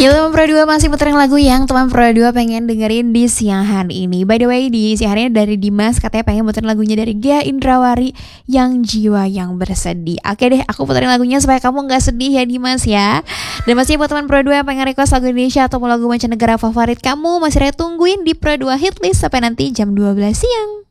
Ya teman Pro 2 masih puterin lagu yang teman Pro 2 pengen dengerin di siang hari ini. By the way di siang hari ini dari Dimas katanya pengen puterin lagunya dari Gia Indrawari yang Jiwa Yang Bersedih. Oke deh aku puterin lagunya supaya kamu gak sedih ya Dimas ya. Dan masih buat teman Pro 2 yang pengen request lagu Indonesia atau lagu mancanegara favorit kamu, masih tungguin di Pro 2 Hitlist sampai nanti jam 12 siang.